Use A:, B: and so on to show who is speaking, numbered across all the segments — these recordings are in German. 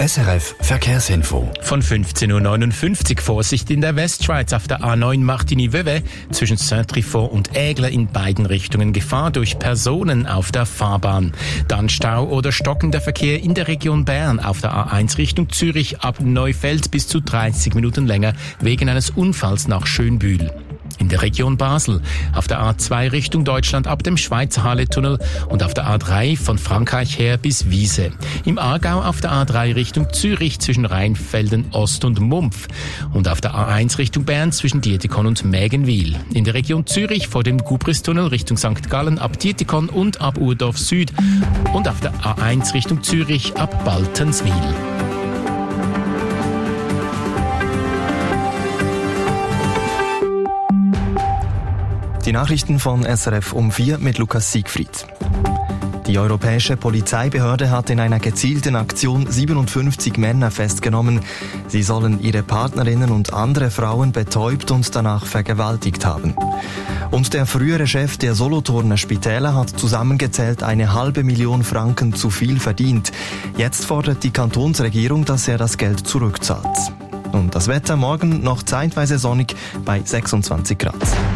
A: SRF Verkehrsinfo.
B: Von 15.59 Uhr Vorsicht in der Westschweiz auf der A9 Martigny-Vevey zwischen Saint-Trifon und Aigle in beiden Richtungen Gefahr durch Personen auf der Fahrbahn. Dann Stau oder stockender Verkehr in der Region Bern auf der A1 Richtung Zürich ab Neufeld bis zu 30 Minuten länger wegen eines Unfalls nach Schönbühl. In der Region Basel auf der A2 Richtung Deutschland ab dem Schweizer Halle-Tunnel und auf der A3 von Frankreich her bis Wiese. Im Aargau auf der A3 Richtung Zürich zwischen Rheinfelden Ost und Mumpf und auf der A1 Richtung Bern zwischen Dietikon und Mägenwil. In der Region Zürich vor dem Gubristunnel Richtung St. Gallen ab Dietikon und ab Urdorf Süd und auf der A1 Richtung Zürich ab Baltenswil.
C: Die Nachrichten von SRF um 4 mit Lukas Siegfried. Die europäische Polizeibehörde hat in einer gezielten Aktion 57 Männer festgenommen. Sie sollen ihre Partnerinnen und andere Frauen betäubt und danach vergewaltigt haben. Und der frühere Chef der Solothurner Spitäler hat zusammengezählt 500.000 Franken zu viel verdient. Jetzt fordert die Kantonsregierung, dass er das Geld zurückzahlt. Und das Wetter morgen noch zeitweise sonnig bei 26 Grad.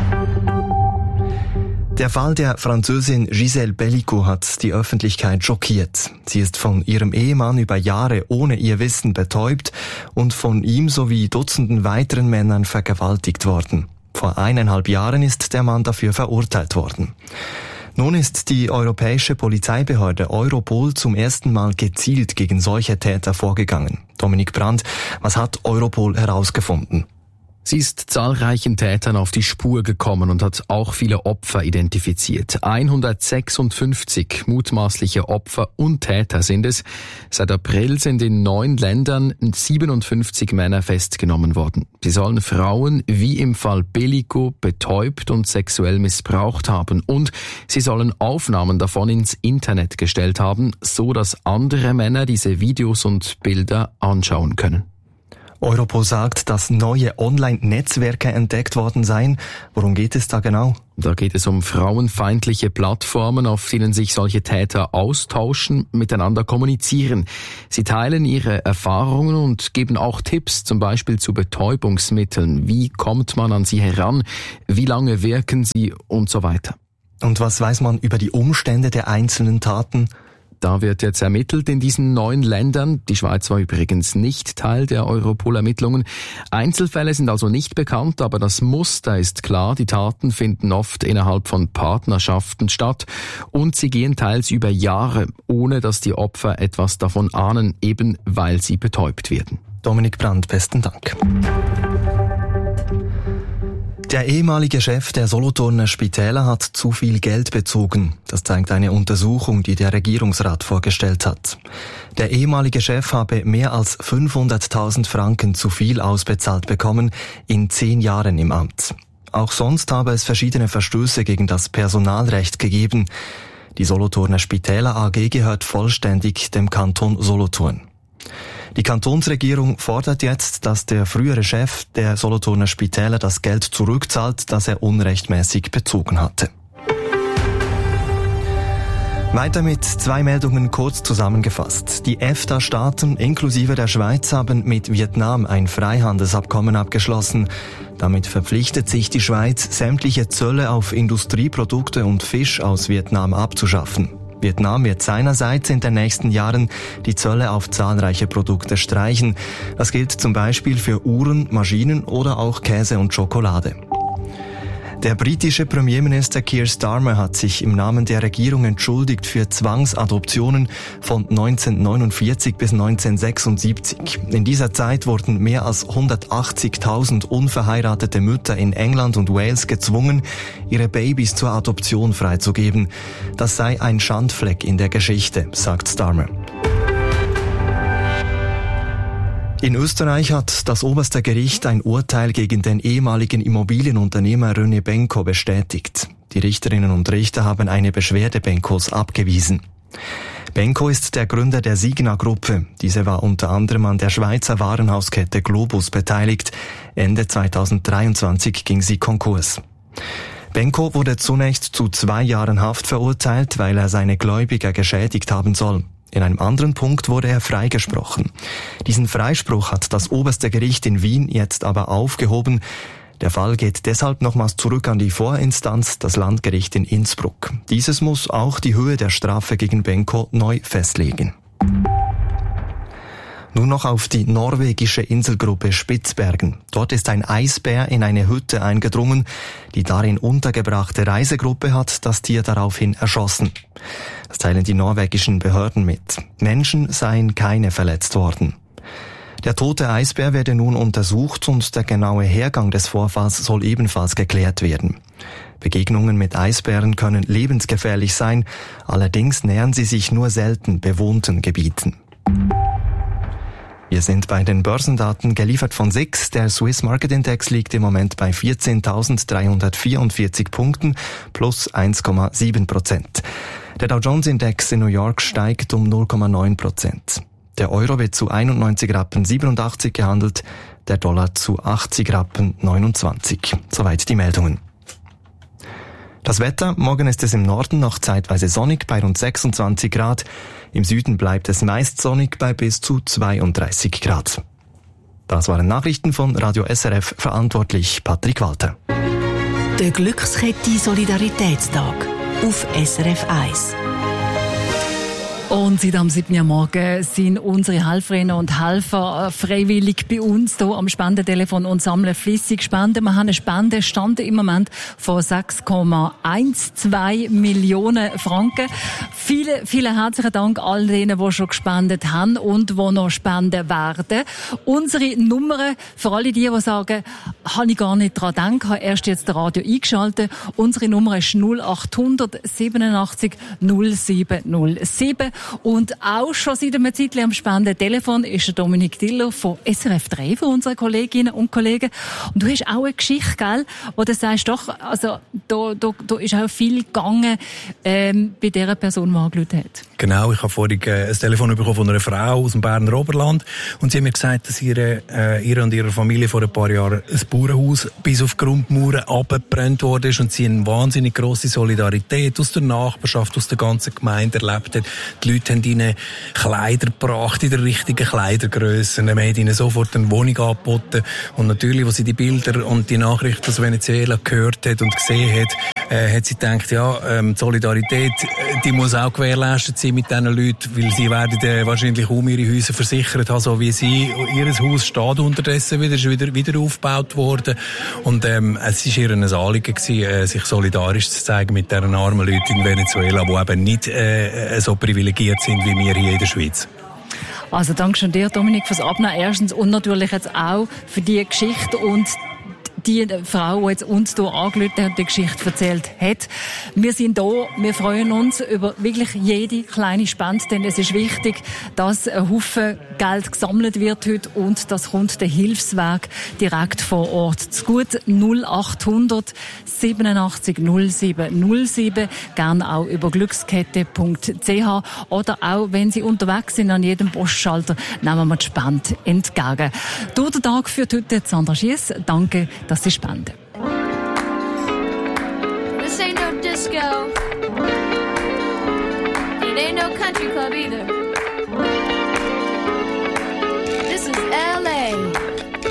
C: Der Fall der Französin Gisèle Bellicot hat die Öffentlichkeit schockiert. Sie ist von ihrem Ehemann über Jahre ohne ihr Wissen betäubt und von ihm sowie Dutzenden weiteren Männern vergewaltigt worden. Vor 1,5 Jahren ist der Mann dafür verurteilt worden. Nun ist die europäische Polizeibehörde Europol zum ersten Mal gezielt gegen solche Täter vorgegangen. Dominik Brandt, was hat Europol herausgefunden?
D: Sie ist zahlreichen Tätern auf die Spur gekommen und hat auch viele Opfer identifiziert. 156 mutmaßliche Opfer und Täter sind es. Seit April sind in 9 Ländern 57 Männer festgenommen worden. Sie sollen Frauen, wie im Fall Bellicot, betäubt und sexuell missbraucht haben. Und sie sollen Aufnahmen davon ins Internet gestellt haben, so dass andere Männer diese Videos und Bilder anschauen können.
C: Europol sagt, dass neue Online-Netzwerke entdeckt worden seien. Worum geht es da genau?
D: Da geht es um frauenfeindliche Plattformen, auf denen sich solche Täter austauschen, miteinander kommunizieren. Sie teilen ihre Erfahrungen und geben auch Tipps, zum Beispiel zu Betäubungsmitteln. Wie kommt man an sie heran? Wie lange wirken sie? Und so weiter.
C: Und was weiß man über die Umstände der einzelnen Taten?
D: Da wird jetzt ermittelt in diesen 9 Ländern. Die Schweiz war übrigens nicht Teil der Europol-Ermittlungen. Einzelfälle sind also nicht bekannt, aber das Muster ist klar. Die Taten finden oft innerhalb von Partnerschaften statt und sie gehen teils über Jahre, ohne dass die Opfer etwas davon ahnen, eben weil sie betäubt werden.
C: Dominik Brandt, besten Dank. Der ehemalige Chef der Solothurner Spitäler hat zu viel Geld bezogen. Das zeigt eine Untersuchung, die der Regierungsrat vorgestellt hat. Der ehemalige Chef habe mehr als 500.000 Franken zu viel ausbezahlt bekommen in 10 Jahren im Amt. Auch sonst habe es verschiedene Verstöße gegen das Personalrecht gegeben. Die Solothurner Spitäler AG gehört vollständig dem Kanton Solothurn. Die Kantonsregierung fordert jetzt, dass der frühere Chef der Solothurner Spitäler das Geld zurückzahlt, das er unrechtmäßig bezogen hatte. Weiter mit 2 Meldungen kurz zusammengefasst. Die EFTA-Staaten inklusive der Schweiz haben mit Vietnam ein Freihandelsabkommen abgeschlossen. Damit verpflichtet sich die Schweiz, sämtliche Zölle auf Industrieprodukte und Fisch aus Vietnam abzuschaffen. Vietnam wird seinerseits in den nächsten Jahren die Zölle auf zahlreiche Produkte streichen. Das gilt zum Beispiel für Uhren, Maschinen oder auch Käse und Schokolade. Der britische Premierminister Keir Starmer hat sich im Namen der Regierung entschuldigt für Zwangsadoptionen von 1949 bis 1976. In dieser Zeit wurden mehr als 180.000 unverheiratete Mütter in England und Wales gezwungen, ihre Babys zur Adoption freizugeben. Das sei ein Schandfleck in der Geschichte, sagt Starmer. In Österreich hat das oberste Gericht ein Urteil gegen den ehemaligen Immobilienunternehmer René Benko bestätigt. Die Richterinnen und Richter haben eine Beschwerde Benkos abgewiesen. Benko ist der Gründer der Signa-Gruppe. Diese war unter anderem an der Schweizer Warenhauskette Globus beteiligt. Ende 2023 ging sie Konkurs. Benko wurde zunächst zu 2 Jahren Haft verurteilt, weil er seine Gläubiger geschädigt haben soll. In einem anderen Punkt wurde er freigesprochen. Diesen Freispruch hat das oberste Gericht in Wien jetzt aber aufgehoben. Der Fall geht deshalb nochmals zurück an die Vorinstanz, das Landgericht in Innsbruck. Dieses muss auch die Höhe der Strafe gegen Benko neu festlegen. Nun noch auf die norwegische Inselgruppe Spitzbergen. Dort ist ein Eisbär in eine Hütte eingedrungen. Die darin untergebrachte Reisegruppe hat das Tier daraufhin erschossen. Das teilen die norwegischen Behörden mit. Menschen seien keine verletzt worden. Der tote Eisbär werde nun untersucht und der genaue Hergang des Vorfalls soll ebenfalls geklärt werden. Begegnungen mit Eisbären können lebensgefährlich sein, allerdings nähern sie sich nur selten bewohnten Gebieten. Wir sind bei den Börsendaten geliefert von SIX. Der Swiss Market Index liegt im Moment bei 14.344 Punkten plus 1,7%. Der Dow Jones Index in New York steigt um 0,9%. Der Euro wird zu 91,87 Rappen gehandelt, der Dollar zu 80,29 Rappen. Soweit die Meldungen. Das Wetter, morgen ist es im Norden noch zeitweise sonnig bei rund 26 Grad. Im Süden bleibt es meist sonnig bei bis zu 32 Grad. Das waren Nachrichten von Radio SRF, verantwortlich Patrick Walter.
E: Der Glückskette Solidaritätstag auf SRF 1. Und seit am 7. Uhr morgen sind unsere Helferinnen und Helfer freiwillig bei uns hier am Spendentelefon und sammeln flüssig Spenden. Wir haben einen Spendenstand im Moment von 6,12 Millionen Franken. Vielen herzlichen Dank all denen, die schon gespendet haben und die noch spenden werden. Unsere Nummer, für alle die sagen, habe ich gar nicht dran gedacht, habe erst jetzt das Radio eingeschaltet. Unsere Nummer ist 0800 87 0707. Und auch schon seit einem Zeitchen am Spendentelefon ist der Dominik Diller von SRF 3 von unseren Kolleginnen und Kollegen. Und du hast auch eine Geschichte, gell, wo du sagst, doch, also, da ist auch viel gegangen, bei dieser Person, die angerufen hat.
F: Genau, ich habe vorhin ein Telefon bekommen von einer Frau aus dem Berner Oberland und sie hat mir gesagt, dass ihre und ihrer Familie vor ein paar Jahren ein Bauernhaus bis auf die Grundmauern abgebrannt worden ist und sie eine wahnsinnig grosse Solidarität aus der Nachbarschaft, aus der ganzen Gemeinde erlebt hat. Die Leute haben ihnen Kleider gebracht, in der richtigen Kleidergrösse. Man hat ihnen sofort eine Wohnung angeboten. Und natürlich, als sie die Bilder und die Nachrichten aus Venezuela gehört hat und gesehen hat, hat sie gedacht, ja, die Solidarität, die muss auch gewährleistet sein mit diesen Leuten, weil sie werden wahrscheinlich kaum ihre Häuser versichert haben, so wie sie. Ihr Haus steht unterdessen wieder aufgebaut worden. Und es war ihr ein Anliegen gewesen, sich solidarisch zu zeigen mit diesen armen Leuten in Venezuela, die eben nicht so privilegiert sind wie wir hier in der Schweiz.
E: Also danke schon dir, Dominik, fürs Abnehmen erstens und natürlich jetzt auch für die Geschichte und die Frau, die jetzt uns hier angerufen hat und die Geschichte erzählt hat. Wir sind hier, wir freuen uns über wirklich jede kleine Spende, denn es ist wichtig, dass ein Haufen Geld gesammelt wird heute und das kommt der Hilfsweg direkt vor Ort zu gut. 0800 87 0707, gerne auch über glückskette.ch oder auch, wenn Sie unterwegs sind, an jedem Postschalter, nehmen wir die Spende entgegen. Durch den Tag führt heute Sandra Schiess. Danke, dass Sie spenden.
G: This ain't no disco. It ain't no country club either.